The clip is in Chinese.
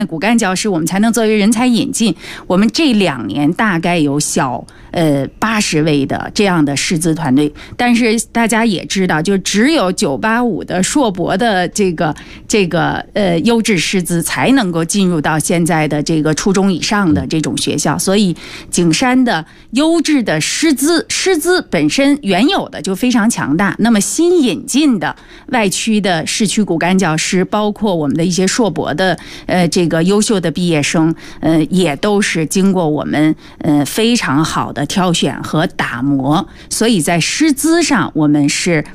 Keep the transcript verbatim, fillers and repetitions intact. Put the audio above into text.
骨干教师，我们才能作为人才引进。我们这两年大概有小呃八十位的这样的师资团队，但是大家也知道，就只有九八五的硕博的这个这个呃优质师资才能够进入到现在的这个初中以上的这种学校，所以景山的优质的师资师资本身原有的就非常强大，那么新引进的外区的市区骨干教师，包括我们的一些硕博的呃这个优秀的毕业生，呃也都是经过我们呃非常好的挑选和打磨，所以在师资上我们是